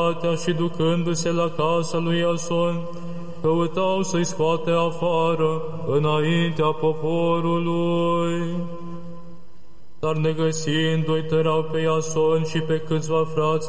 cetatea și ducându-se la casa lui Iason, căutau să-i scoate afară înaintea poporului. Dar negăsindu-i, tărau pe Iason și pe câțiva frați